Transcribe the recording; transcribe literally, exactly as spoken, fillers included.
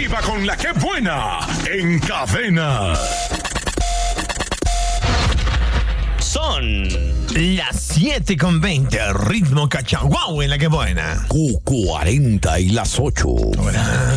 Arriba con la que buena en Cadena. Son las siete con veinte, ritmo cachaguau en la que buena. Q cuarenta y las ocho. Hola.